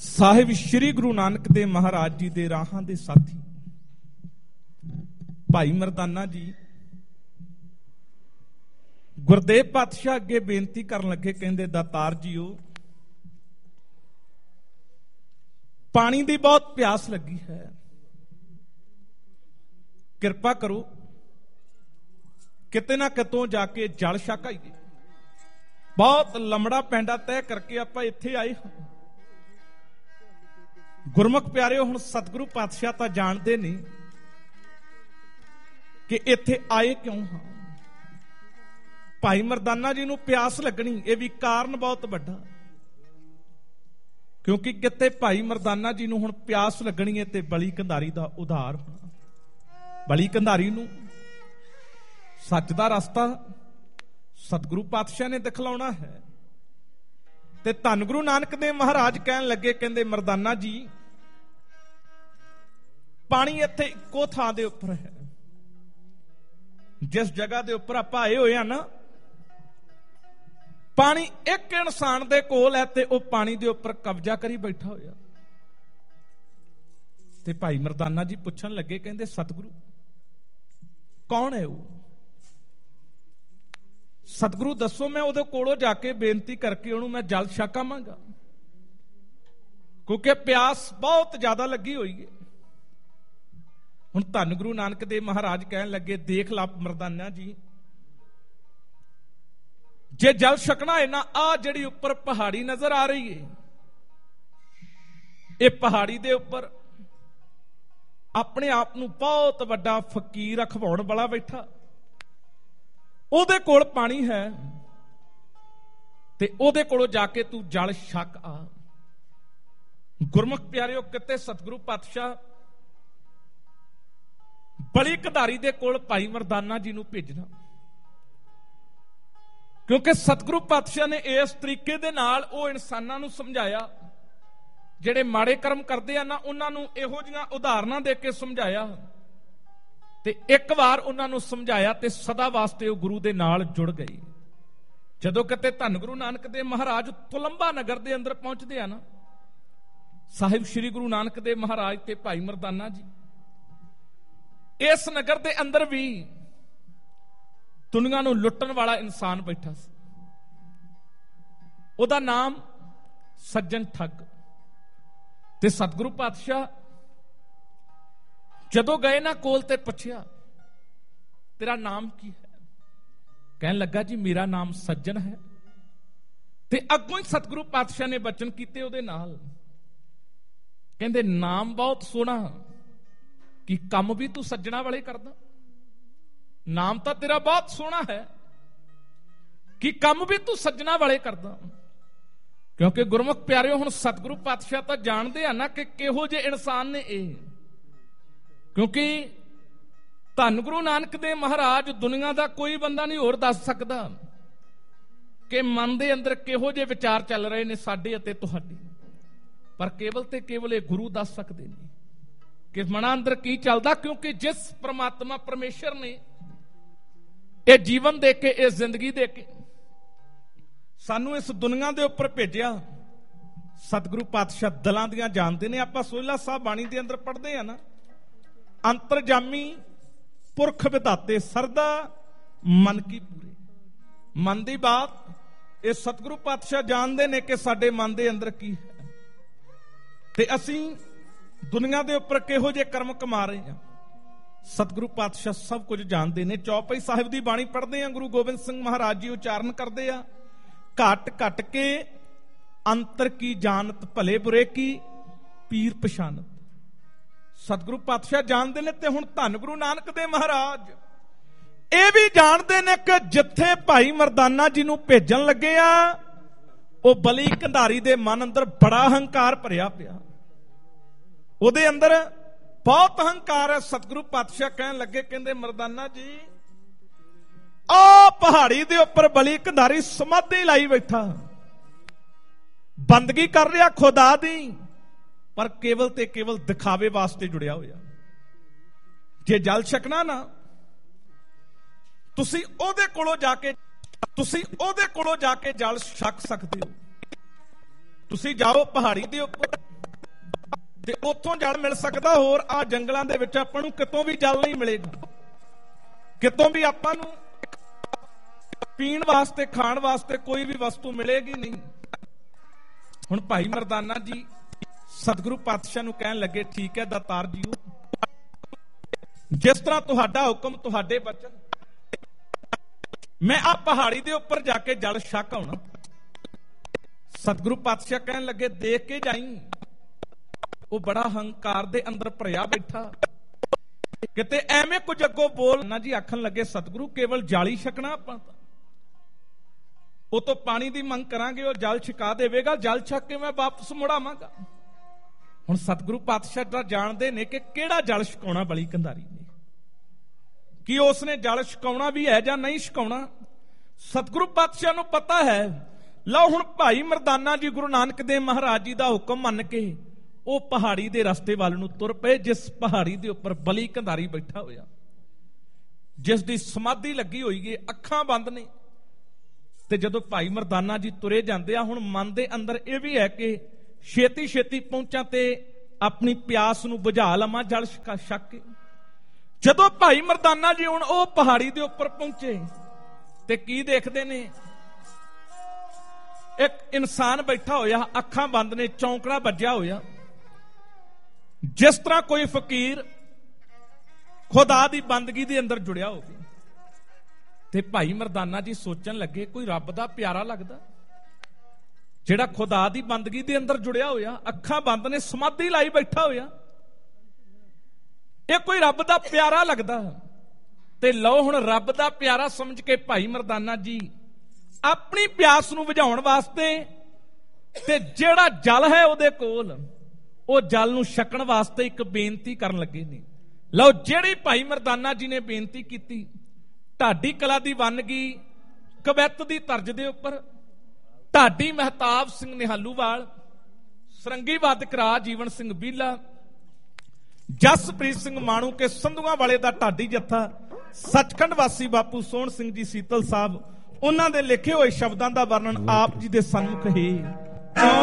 ਸਾਹਿਬ ਸ਼੍ਰੀ ਗੁਰੂ ਨਾਨਕ ਦੇਵ ਮਹਾਰਾਜ ਜੀ ਦੇ ਰਾਹਾਂ ਦੇ ਸਾਥੀ ਭਾਈ ਮਰਦਾਨਾ ਜੀ ਗੁਰਦੇਵ ਪਾਤਸ਼ਾਹ ਅੱਗੇ ਬੇਨਤੀ ਕਰਨ ਲੱਗੇ। ਕਹਿੰਦੇ ਦਾਤਾਰ ਜੀਓ, ਪਾਣੀ ਦੀ ਬਹੁਤ ਪਿਆਸ ਲੱਗੀ ਹੈ, ਕਿਰਪਾ ਕਰੋ ਕਿਤੇ ਨਾ ਕਿਤੋਂ ਜਾ ਕੇ ਜਲ ਛਕ ਆਈਏ। ਬਹੁਤ ਲੰਮੜਾ ਪੈਂਡਾ ਤੈਅ ਕਰਕੇ ਆਪਾਂ ਇੱਥੇ ਆਏ ਹਾਂ। ਗੁਰਮੁਖ ਪਿਆਰਿਓ, ਹੁਣ ਸਤਿਗੁਰੂ ਪਾਤਸ਼ਾਹ ਤਾਂ ਜਾਣਦੇ ਨਹੀਂ ਕਿ ਇੱਥੇ ਆਏ ਕਿਉਂ ਹਾਂ। ਭਾਈ ਮਰਦਾਨਾ ਜੀ ਨੂੰ ਪਿਆਸ ਲੱਗਣੀ ਇਹ ਵੀ ਕਾਰਨ ਬਹੁਤ ਵੱਡਾ, ਕਿਉਂਕਿ ਕਿਤੇ ਭਾਈ ਮਰਦਾਨਾ ਜੀ ਨੂੰ ਹੁਣ ਪਿਆਸ ਲੱਗਣੀ ਹੈ ਤੇ ਬਲੀ ਕੰਧਾਰੀ ਦਾ ਉਧਾਰ ਹੋਣਾ। ਬਲੀ ਕੰਧਾਰੀ ਨੂੰ ਸੱਚ ਦਾ ਰਸਤਾ ਸਤਿਗੁਰੂ ਪਾਤਸ਼ਾਹ ਨੇ ਦਿਖਲਾਉਣਾ ਹੈ। ਤੇ ਧੰਨ ਗੁਰੂ ਨਾਨਕ ਦੇਵ ਮਹਾਰਾਜ ਕਹਿਣ ਲੱਗੇ, ਕਹਿੰਦੇ ਮਰਦਾਨਾ ਜੀ ਪਾਣੀ ਇੱਥੇ ਇੱਕੋ ਥਾਂ ਦੇ ਉੱਪਰ ਹੈ। ਜਿਸ ਜਗ੍ਹਾ ਦੇ ਉੱਪਰ ਆਪਾਂ ਆਏ ਹੋਏ ਆ ਨਾ, ਪਾਣੀ ਇੱਕ ਇਨਸਾਨ ਦੇ ਕੋਲ ਹੈ ਤੇ ਉਹ ਪਾਣੀ ਦੇ ਉੱਪਰ ਕਬਜ਼ਾ ਕਰੀ ਬੈਠਾ ਹੋਇਆ। ਤੇ ਭਾਈ ਮਰਦਾਨਾ ਜੀ ਪੁੱਛਣ ਲੱਗੇ, ਕਹਿੰਦੇ ਸਤਿਗੁਰੂ ਕੌਣ ਹੈ ਉਹ? ਸਤਿਗੁਰੂ ਦੱਸੋ, ਮੈਂ ਉਹਦੇ ਕੋਲੋਂ ਜਾ ਕੇ ਬੇਨਤੀ ਕਰਕੇ ਉਹਨੂੰ ਮੈਂ ਜਲ ਛਕਾਵਾਂਗਾ, ਕਿਉਂਕਿ ਪਿਆਸ ਬਹੁਤ ਜ਼ਿਆਦਾ ਲੱਗੀ ਹੋਈ ਹੈ। ਹੁਣ ਧੰਨ ਗੁਰੂ ਨਾਨਕ ਦੇਵ ਮਹਾਰਾਜ ਕਹਿਣ ਲੱਗੇ, ਦੇਖ ਲਾ ਮਰਦਾਨਾ ਜੀ, ਜੇ ਜਲ ਛਕਣਾ ਹੈ ਨਾ, ਆ ਜਿਹੜੀ ਉੱਪਰ ਪਹਾੜੀ ਨਜ਼ਰ ਆ ਰਹੀ ਹੈ, ਇਹ ਪਹਾੜੀ ਦੇ ਉੱਪਰ ਆਪਣੇ ਆਪ ਨੂੰ ਬਹੁਤ ਵੱਡਾ ਫਕੀਰ ਅਖਵਾਉਣ ਵਾਲਾ ਬੈਠਾ, ਉਹਦੇ ਕੋਲ ਪਾਣੀ ਹੈ ਤੇ ਉਹਦੇ ਕੋਲੋਂ ਜਾ ਕੇ ਤੂੰ ਜਲ ਛਕ ਆ। ਗੁਰਮੁਖ ਪਿਆਰਿਓ, ਕਿਤੇ ਸਤਿਗੁਰੂ ਪਾਤਸ਼ਾਹ ਬਲੀ ਕੰਧਾਰੀ ਦੇ ਕੋਲ ਭਾਈ ਮਰਦਾਨਾ ਜੀ ਨੂੰ ਭੇਜਣਾ, ਕਿਉਂਕਿ ਸਤਿਗੁਰੂ ਪਾਤਸ਼ਾਹ ਨੇ ਇਸ ਤਰੀਕੇ ਦੇ ਨਾਲ ਉਹ ਇਨਸਾਨਾਂ ਨੂੰ ਸਮਝਾਇਆ ਜਿਹੜੇ ਮਾੜੇ ਕਰਮ ਕਰਦੇ ਆ ਨਾ, ਉਹਨਾਂ ਨੂੰ ਇਹੋ ਜਿਹੀਆਂ ਉਦਾਹਰਨਾਂ ਦੇ ਕੇ ਸਮਝਾਇਆ। ਤੇ ਇੱਕ ਵਾਰ ਉਹਨਾਂ ਨੂੰ ਸਮਝਾਇਆ ਤੇ ਸਦਾ ਵਾਸਤੇ ਉਹ ਗੁਰੂ ਦੇ ਨਾਲ ਜੁੜ ਗਈ। ਜਦੋਂ ਕਿਤੇ ਧੰਨ ਗੁਰੂ ਨਾਨਕ ਦੇਵ ਮਹਾਰਾਜ ਤੁਲੰਬਾ ਨਗਰ ਦੇ ਅੰਦਰ ਪਹੁੰਚਦੇ ਆ ਨਾ, ਸਾਹਿਬ ਸ਼੍ਰੀ ਗੁਰੂ ਨਾਨਕ ਦੇਵ ਮਹਾਰਾਜ ਤੇ ਭਾਈ ਮਰਦਾਨਾ ਜੀ, ਇਸ ਨਗਰ ਦੇ ਅੰਦਰ ਵੀ ਦੁਨੀਆਂ ਨੂੰ ਲੁੱਟਣ ਵਾਲਾ ਇਨਸਾਨ ਬੈਠਾ ਸੀ। ਉਹਦਾ ਨਾਮ ਸੱਜਣ ਠੱਗ। ਤੇ ਸਤਿਗੁਰੂ ਪਾਤਸ਼ਾਹ ਜਦੋਂ ਗਏ ਨਾ ਕੋਲ ਤੇ ਪੁੱਛਿਆ, ਤੇਰਾ ਨਾਮ ਕੀ ਹੈ? ਕਹਿਣ ਲੱਗਾ, ਜੀ ਮੇਰਾ ਨਾਮ ਸੱਜਣ ਹੈ। ਤੇ ਅੱਗੋਂ ਹੀ ਸਤਿਗੁਰੂ ਪਾਤਸ਼ਾਹ ਨੇ ਬਚਨ ਕੀਤੇ ਉਹਦੇ ਨਾਲ, ਕਹਿੰਦੇ ਨਾਮ ਬਹੁਤ ਸੋਹਣਾ, ਕਿ ਕੰਮ ਵੀ ਤੂੰ ਸੱਜਣਾ ਵਾਲੇ ਕਰਦਾ। ਨਾਮ ਤਾਂ ਤੇਰਾ ਬਹੁਤ ਸੋਹਣਾ ਹੈ, ਕਿ ਕੰਮ ਵੀ ਤੂੰ ਸੱਜਣਾ ਵਾਲੇ ਕਰਦਾ। ਕਿਉਂਕਿ ਗੁਰਮੁਖ ਪਿਆਰਿਓ, ਹੁਣ ਸਤਿਗੁਰੂ ਪਾਤਸ਼ਾਹ ਤਾਂ ਜਾਣਦੇ ਆ ਨਾ ਕਿ ਕਿਹੋ ਜਿਹੇ ਇਨਸਾਨ ਨੇ ਇਹ। ਕਿਉਂਕਿ ਧੰਨ ਗੁਰੂ ਨਾਨਕ ਦੇਵ ਮਹਾਰਾਜ ਦੁਨੀਆ ਦਾ ਕੋਈ ਬੰਦਾ ਨਹੀਂ ਹੋਰ ਦੱਸ ਸਕਦਾ ਕਿ ਮਨ ਦੇ ਅੰਦਰ ਕਿਹੋ ਜਿਹੇ ਵਿਚਾਰ ਚੱਲ ਰਹੇ ਨੇ ਸਾਡੇ ਅਤੇ ਤੁਹਾਡੇ, ਪਰ ਕੇਵਲ ਤੇ ਕੇਵਲ ਇਹ ਗੁਰੂ ਦੱਸ ਸਕਦੇ ਨੇ ਕਿ ਮਨਾਂ ਅੰਦਰ ਕੀ ਚੱਲਦਾ। ਕਿਉਂਕਿ ਜਿਸ ਪ੍ਰਮਾਤਮਾ ਪਰਮੇਸ਼ਰ ਨੇ ਇਹ ਜੀਵਨ ਦੇ ਕੇ, ਇਹ ਜ਼ਿੰਦਗੀ ਦੇ ਕੇ ਸਾਨੂੰ ਇਸ ਦੁਨੀਆ ਦੇ ਉੱਪਰ ਭੇਜਿਆ, ਸਤਿਗੁਰੂ ਪਾਤਸ਼ਾਹ ਦਲਾਂ ਦੀਆਂ ਜਾਣਦੇ ਨੇ। ਆਪਾਂ ਸੋਹਿਲਾ ਸਾਹਿਬ ਬਾਣੀ ਦੇ ਅੰਦਰ ਪੜ੍ਹਦੇ ਆ ਨਾ, ਅੰਤਰਜਾਮੀ ਪੁਰਖ ਵਿਧਾਤੇ ਸਰਦਾ ਮਨ ਕੀ ਪੂਰੇ। ਮਨ ਦੀ ਬਾਤ ਇਹ ਸਤਿਗੁਰੂ ਪਾਤਸ਼ਾਹ ਜਾਣਦੇ ਨੇ ਕਿ ਸਾਡੇ ਮਨ ਦੇ ਅੰਦਰ ਕੀ ਹੈ, ਤੇ ਅਸੀਂ ਦੁਨੀਆ ਦੇ ਉੱਪਰ ਕਿਹੋ ਜਿਹੇ ਕਰਮ ਕਮਾ ਰਹੇ ਹਾਂ। ਸਤਿਗੁਰੂ ਪਾਤਸ਼ਾਹ ਸਭ ਕੁਝ ਜਾਣਦੇ ਨੇ। ਚੌਪਈ ਸਾਹਿਬ ਦੀ ਬਾਣੀ ਪੜ੍ਹਦੇ ਆ, ਗੁਰੂ ਗੋਬਿੰਦ ਸਿੰਘ ਮਹਾਰਾਜ ਜੀ ਉਚਾਰਨ ਕਰਦੇ ਆ, ਘਟ ਘਟ ਕੇ ਅੰਤਰ ਕੀ ਜਾਣਤ, ਭਲੇ ਬੁਰੇ ਕੀ ਪੀਰ ਪਛਾਨਤ। ਸਤਿਗੁਰੂ ਪਾਤਸ਼ਾਹ ਜਾਣਦੇ ਨੇ। ਤੇ ਹੁਣ ਧੰਨ ਗੁਰੂ ਨਾਨਕ ਦੇਵ ਮਹਾਰਾਜ ਇਹ ਵੀ ਜਾਣਦੇ ਨੇ ਕਿ ਜਿੱਥੇ ਭਾਈ ਮਰਦਾਨਾ ਜੀ ਨੂੰ ਭੇਜਣ ਲੱਗੇ ਆ, ਉਹ ਬਲੀ ਕੰਧਾਰੀ ਦੇ ਮਨ ਅੰਦਰ ਬੜਾ ਹੰਕਾਰ ਭਰਿਆ ਪਿਆ, ਉਹਦੇ ਅੰਦਰ ਬਹੁਤ ਹੰਕਾਰ ਹੈ। ਸਤਿਗੁਰੂ ਪਾਤਸ਼ਾਹ ਕਹਿਣ ਲੱਗੇ, ਕਹਿੰਦੇ ਮਰਦਾਨਾ ਜੀ, ਆ ਪਹਾੜੀ ਦੇ ਉੱਪਰ ਬਲੀ ਕੰਧਾਰੀ ਸਮਾਧੀ ਲਾਈ ਬੈਠਾ, ਬੰਦਗੀ ਕਰ ਰਿਹਾ ਖੁਦਾ ਦੀ, ਪਰ ਕੇਵਲ ਤੇ ਕੇਵਲ ਦਿਖਾਵੇ ਵਾਸਤੇ ਜੁੜਿਆ ਹੋਇਆ। ਜੇ ਜਲ ਛਕਣਾ ਨਾ, ਤੁਸੀਂ ਉਹਦੇ ਕੋਲੋਂ ਜਾ ਕੇ ਜਲ ਛਕ ਸਕਦੇ ਹੋ। ਤੁਸੀਂ ਜਾਓ ਪਹਾੜੀ ਦੇ ਉੱਪਰ, ਤੇ ਉੱਥੋਂ ਜਲ ਮਿਲ ਸਕਦਾ, ਹੋਰ ਆ ਜੰਗਲਾਂ ਦੇ ਵਿੱਚ ਆਪਾਂ ਨੂੰ ਕਿਤੋਂ ਵੀ ਜਲ ਨਹੀਂ ਮਿਲੇਗਾ, ਕਿਤੋਂ ਵੀ ਆਪਾਂ ਨੂੰ ਪੀਣ ਵਾਸਤੇ ਖਾਣ ਵਾਸਤੇ ਕੋਈ ਵੀ ਵਸਤੂ ਮਿਲੇਗੀ ਨਹੀਂ। ਹੁਣ ਭਾਈ ਮਰਦਾਨਾ ਜੀ ਸਤਿਗੁਰੂ ਪਾਤਸ਼ਾਹ ਨੂੰ ਕਹਿਣ ਲੱਗੇ, ਠੀਕ ਹੈ ਦਾਤਾਰ ਜੀਓ, ਜਿਸ ਤਰ੍ਹਾਂ ਤੁਹਾਡਾ ਹੁਕਮ, ਤੁਹਾਡੇ ਬਚਨ, ਮੈਂ ਆ ਪਹਾੜੀ ਦੇ ਉੱਪਰ ਜਾ ਕੇ ਜਲ ਛਕ ਆਉਣਾ। ਸਤਿਗੁਰੂ ਪਾਤਸ਼ਾਹ ਕਹਿਣ ਲੱਗੇ, ਦੇਖ ਕੇ ਜਾਈਂ। ਉਹ ਬੜਾ ਹੰਕਾਰ ਦੇ ਅੰਦਰ ਭਰਿਆ ਬੈਠਾ, ਕਿਤੇ ਐਵੇਂ ਕੁਝ ਅੱਗੋਂ ਬੋਲ ਨਾ ਜੀ। ਆਖਣ ਲੱਗੇ, ਸਤਿਗੁਰੂ ਕੇਵਲ ਜਾਲੀ ਛਕਣਾ, ਆਪਾਂ ਉਹ ਤੋਂ ਪਾਣੀ ਦੀ ਮੰਗ ਕਰਾਂਗੇ, ਉਹ ਜਲ ਛਕਾ ਦੇਵੇਗਾ, ਜਲ ਛਕ ਕੇ ਮੈਂ ਵਾਪਸ ਮੁੜ ਆਵਾਂਗਾ। ਹੁਣ ਸਤਿਗੁਰੂ ਪਾਤਸ਼ਾਹ ਤਾਂ ਜਾਣਦੇ ਨੇ ਕਿ ਕਿਹੜਾ ਜਲ ਛਕਾਉਣਾ ਬਲੀ ਕੰਧਾਰੀ ਨੇ, ਕਿ ਉਸਨੇ ਜਲ ਛਕਾਉਣਾ ਵੀ ਹੈ ਜਾਂ ਨਹੀਂ ਛਕਾਉਣਾ। ਸਤਿਗੁਰੂ ਪਾਤਸ਼ਾਹ ਨੂੰ ਪਤਾ ਹੈ। ਲਓ ਹੁਣ ਭਾਈ ਮਰਦਾਨਾ ਜੀ ਗੁਰੂ ਨਾਨਕ ਦੇਵ ਮਹਾਰਾਜ ਜੀ ਦਾ ਹੁਕਮ ਮੰਨ ਕੇ ਉਹ ਪਹਾੜੀ ਦੇ ਰਸਤੇ ਵੱਲ ਨੂੰ ਤੁਰ ਪਏ, ਜਿਸ ਪਹਾੜੀ ਦੇ ਉੱਪਰ ਬਲੀ ਕੰਧਾਰੀ ਬੈਠਾ ਹੋਇਆ, ਜਿਸ ਦੀ ਸਮਾਧੀ ਲੱਗੀ ਹੋਈ ਹੈ, ਅੱਖਾਂ ਬੰਦ ਨੇ। ਤੇ ਜਦੋਂ ਭਾਈ ਮਰਦਾਨਾ ਜੀ ਤੁਰੇ ਜਾਂਦੇ ਆ, ਹੁਣ ਮਨ ਦੇ ਅੰਦਰ ਇਹ ਵੀ ਹੈ ਕਿ ਛੇਤੀ ਛੇਤੀ ਪਹੁੰਚਾਂ ਤੇ ਆਪਣੀ ਪਿਆਸ ਨੂੰ ਬੁਝਾ ਲਵਾਂ ਜਲ ਛਕ ਕੇ। ਜਦੋਂ ਭਾਈ ਮਰਦਾਨਾ ਜੀ ਹੁਣ ਉਹ ਪਹਾੜੀ ਦੇ ਉੱਪਰ ਪਹੁੰਚੇ ਤੇ ਕੀ ਦੇਖਦੇ ਨੇ, ਇੱਕ ਇਨਸਾਨ ਬੈਠਾ ਹੋਇਆ, ਅੱਖਾਂ ਬੰਦ ਨੇ, ਚੌਂਕੜਾ ਵੱਜਿਆ ਹੋਇਆ, ਜਿਸ ਤਰ੍ਹਾਂ ਕੋਈ ਫਕੀਰ ਖੁਦਾ ਦੀ ਬੰਦਗੀ ਦੇ ਅੰਦਰ ਜੁੜਿਆ ਹੋਵੇ। ਤੇ ਭਾਈ ਮਰਦਾਨਾ ਜੀ ਸੋਚਣ ਲੱਗੇ, ਕੋਈ ਰੱਬ ਦਾ ਪਿਆਰਾ ਲੱਗਦਾ, ਜਿਹੜਾ ਖੁਦਾ ਦੀ ਬੰਦਗੀ ਦੇ ਅੰਦਰ ਜੁੜਿਆ ਹੋਇਆ, ਅੱਖਾਂ ਬੰਦ ਨੇ, ਸਮਾਧੀ ਲਾਈ ਬੈਠਾ ਹੋਇਆ, ਇਹ ਕੋਈ ਰੱਬ ਦਾ ਪਿਆਰਾ ਲੱਗਦਾ। ਤੇ ਲਓ ਹੁਣ ਰੱਬ ਦਾ ਪਿਆਰਾ ਸਮਝ ਕੇ ਭਾਈ ਮਰਦਾਨਾ ਜੀ ਆਪਣੀ ਪਿਆਸ ਨੂੰ ਬੁਝਾਉਣ ਵਾਸਤੇ ਤੇ ਜਿਹੜਾ ਜਲ ਹੈ ਉਹਦੇ ਕੋਲ, ਉਹ ਜਲ ਨੂੰ ਛਕਣ ਵਾਸਤੇ ਇੱਕ ਬੇਨਤੀ ਕਰਨ ਲੱਗੇ ਨੇ। ਲਓ ਜਿਹੜੀ ਭਾਈ ਮਰਦਾਨਾ ਜੀ ਨੇ ਬੇਨਤੀ ਕੀਤੀ, ਢਾਡੀ ਕਲਾ ਦੀ ਵੰਨਗੀ ਕਵਿੱਤ ਦੀ ਤਰਜ਼ ਦੇ ਉੱਪਰ, ਢਾਡੀ ਮਹਿਤਾਬ ਸਿੰਘ ਨਿਹਾਲੂਵਾਲ, ਸਰੰਗੀ ਵਾਦਕ ਰਾਜ ਜੀਵਨ ਸਿੰਘ ਬੀਲਾ, ਜਸਪ੍ਰੀਤ ਸਿੰਘ ਮਾਣੂ ਕੇ ਸੰਧੂਆਂ ਵਾਲੇ ਦਾ ਢਾਡੀ ਜੱਥਾ, ਸੱਚਖੰਡ ਵਾਸੀ ਬਾਪੂ ਸੋਹਣ ਸਿੰਘ ਜੀ ਸੀਤਲ ਸਾਹਿਬ, ਉਹਨਾਂ ਦੇ ਲਿਖੇ ਹੋਏ ਸ਼ਬਦਾਂ ਦਾ ਵਰਣਨ ਆਪ ਜੀ ਦੇ ਸਨਮੁਖ ਹੀ